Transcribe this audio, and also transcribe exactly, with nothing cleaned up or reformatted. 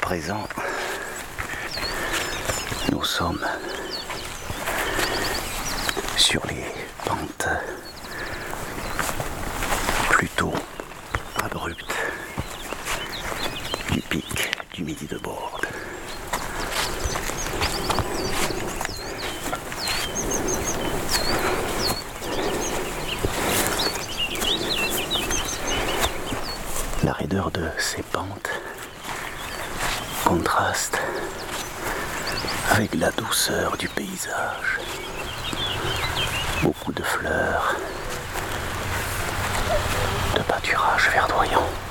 présent, nous sommes sur les pentes plutôt abruptes du pic du Midi de Borde. La raideur de ces pentes contraste avec la douceur du paysage. Beaucoup de fleurs, de pâturages verdoyants.